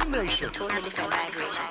Nation. Totally different vibration.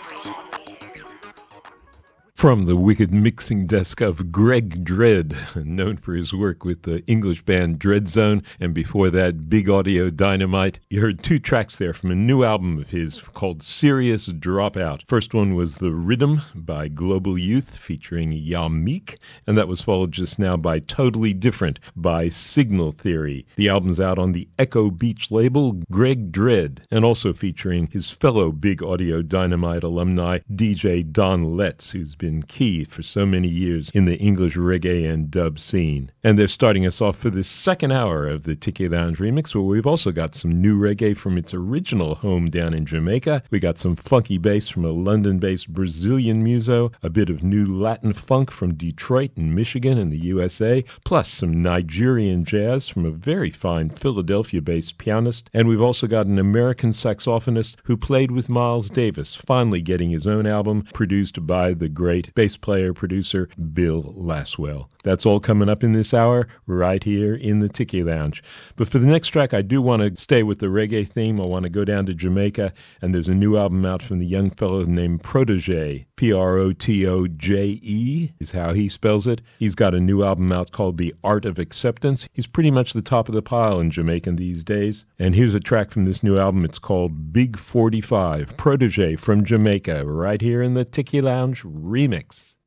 From the wicked mixing desk of Greg Dredd, known for his work with the English band Dreadzone, and before that, Big Audio Dynamite. You heard two tracks there from a new album of his called Serious Dropout. First one was The Rhythm by Global Youth featuring Yamik, and that was followed just now by Totally Different by Signal Theory. The album's out on the Echo Beach label, Greg Dredd, and also featuring his fellow Big Audio Dynamite alumni, DJ Don Letts, who's been key for so many years in the English reggae and dub scene. And they're starting us off for this second hour of the Tiki Lounge Remix, where we've also got some new reggae from its original home down in Jamaica. We got some funky bass from a London-based Brazilian muso, a bit of new Latin funk from Detroit and Michigan in the USA, plus some Nigerian jazz from a very fine Philadelphia-based pianist. And we've also got an American saxophonist who played with Miles Davis, finally getting his own album produced by the great bass player producer Bill Laswell. That's all coming up in this hour right here in the Tiki Lounge. But for the next track, I do want to stay with the reggae theme. I want to go down to Jamaica, and there's a new album out from the young fellow named Protoje. Protoje is how he spells it. He's got a new album out called The Art of Acceptance. He's pretty much the top of the pile in Jamaican these days. And here's a track from this new album. It's called Big 45. Protoje from Jamaica, right here in the Tiki Lounge Remix.